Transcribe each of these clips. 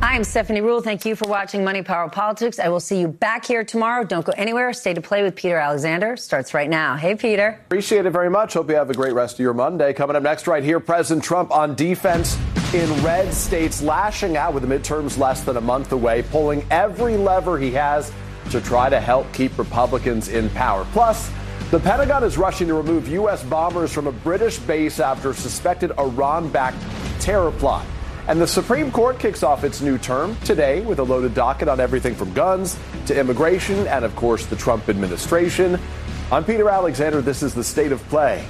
I'm Stephanie Rule. Thank you for watching Money, Power, Politics. I will see you back here tomorrow. Don't go anywhere. Stay to play with Peter Alexander. Starts right now. Hey, Peter. Appreciate it very much. Hope you have a great rest of your Monday. Coming up next right here, President Trump on defense in red states, lashing out with the midterms less than a month away, pulling every lever he has to try to help keep Republicans in power. Plus, the Pentagon is rushing to remove U.S. bombers from a British base after a suspected Iran-backed terror plot. And the Supreme Court kicks off its new term today with a loaded docket on everything from guns to immigration and, of course, the Trump administration. I'm Peter Alexander. This is the State of Play.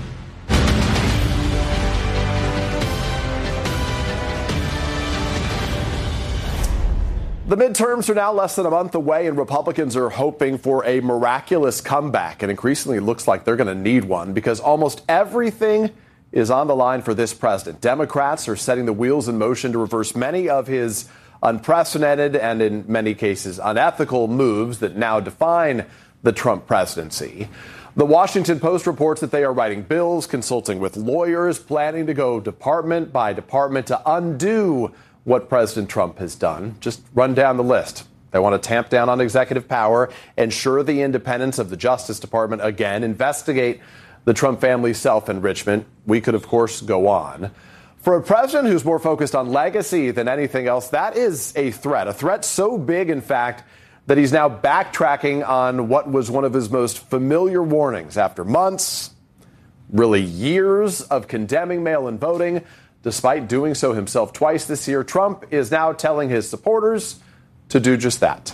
The midterms are now less than a month away, and Republicans are hoping for a miraculous comeback. And increasingly, it looks like they're going to need one because almost everything is on the line for this president. Democrats are setting the wheels in motion to reverse many of his unprecedented and, in many cases, unethical moves that now define the Trump presidency. The Washington Post reports that they are writing bills, consulting with lawyers, planning to go department by department to undo what President Trump has done. Just run down the list. They want to tamp down on executive power, ensure the independence of the Justice Department again, investigate the Trump family's self-enrichment. We could, of course, go on. For a president who's more focused on legacy than anything else, that is a threat so big, in fact, that he's now backtracking on what was one of his most familiar warnings after months, really years of condemning mail-in voting. Despite doing so himself twice this year, Trump is now telling his supporters to do just that.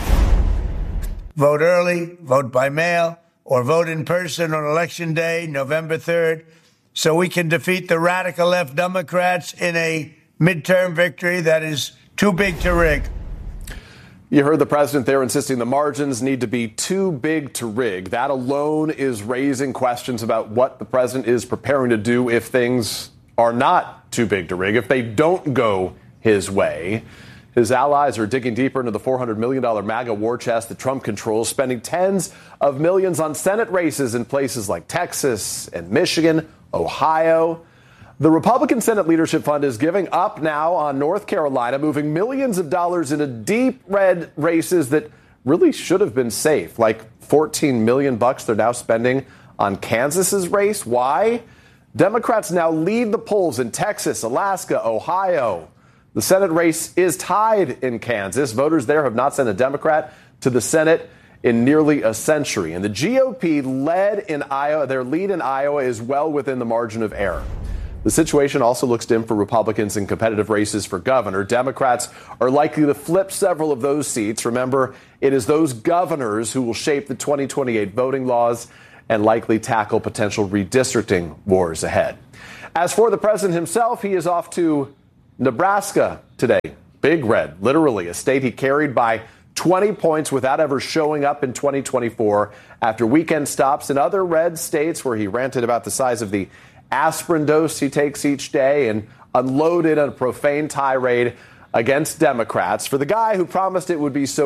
Vote early, vote by mail, or vote in person on Election Day, November 3rd, so we can defeat the radical left Democrats in a midterm victory that is too big to rig. You heard the president there insisting the margins need to be too big to rig. That alone is raising questions about what the president is preparing to do if things are not too big to rig, if they don't go his way. His allies are digging deeper into the $400 million MAGA war chest that Trump controls, spending tens of millions on Senate races in places like Texas and Michigan, Ohio. The Republican Senate Leadership Fund is giving up now on North Carolina, moving millions of dollars into deep red races that really should have been safe, like $14 million they're now spending on Kansas's race. Why? Democrats now lead the polls in Texas, Alaska, Ohio. The Senate race is tied in Kansas. Voters there have not sent a Democrat to the Senate in nearly a century. And the GOP their lead in Iowa is well within the margin of error. The situation also looks dim for Republicans in competitive races for governor. Democrats are likely to flip several of those seats. Remember, it is those governors who will shape the 2028 voting laws and likely tackle potential redistricting wars ahead. As for the president himself, he is off to Nebraska today. Big red, literally, a state he carried by 20 points without ever showing up in 2024 after weekend stops in other red states where he ranted about the size of the aspirin dose he takes each day and unloaded a profane tirade against Democrats. For the guy who promised it would be so